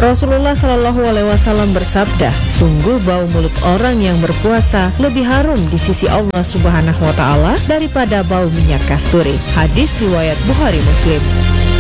Rasulullah Shallallahu Alaihi Wasallam bersabda, sungguh bau mulut orang yang berpuasa lebih harum di sisi Allah Subhanahu Wa Taala daripada bau minyak kasturi. Hadis riwayat Bukhari Muslim.